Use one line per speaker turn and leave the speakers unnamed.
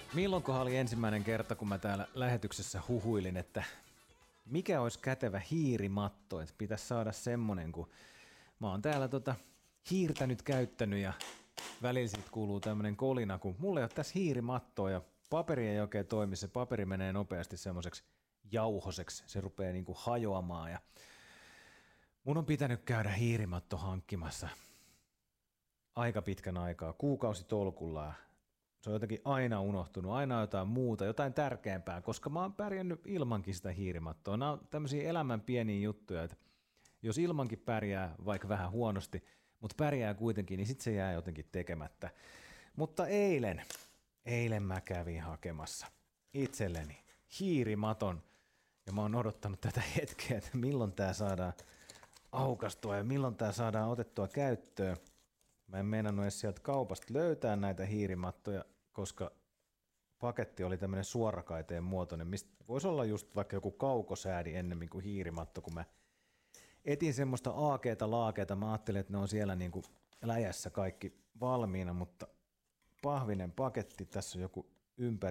Milloinkohan oli ensimmäinen kerta, kun mä täällä lähetyksessä huhuilin, että mikä olisi kätevä hiirimatto, että pitäisi saada semmonen, kun mä oon täällä hiirtä nyt käyttänyt ja välillä siitä kuuluu tämmönen kolina, kun mulla ei ole tässä hiirimattoa ja paperi ei oikein toimi, se paperi menee nopeasti semmoiseksi jauhoseksi, se rupeaa niinku hajoamaan ja mun on pitänyt käydä hiirimatto hankkimassa aika pitkän aikaa, kuukausitolkulla ja se on jotenkin aina unohtunut, aina jotain muuta, jotain tärkeämpää, koska mä oon pärjännyt ilmankin sitä hiirimattoa. Nämä on tämmöisiä elämän pieniä juttuja, että jos ilmankin pärjää vaikka vähän huonosti, mutta pärjää kuitenkin, niin sitten se jää jotenkin tekemättä. Mutta eilen mä kävin hakemassa itselleni hiirimaton, ja mä oon odottanut tätä hetkeä, että milloin tää saadaan aukastua ja milloin tää saadaan otettua käyttöön. Mä en meinannut edes sieltä kaupasta löytää näitä hiirimattoja, koska paketti oli tämmöinen suorakaiteen muotoinen, mistä voisi olla just vaikka joku kaukosäädi ennemmin kuin hiirimatto, kun mä etin semmoista aakeeta laakeeta, mä ajattelin, että ne on siellä niin kuin läjässä kaikki valmiina, mutta pahvinen paketti, tässä on joku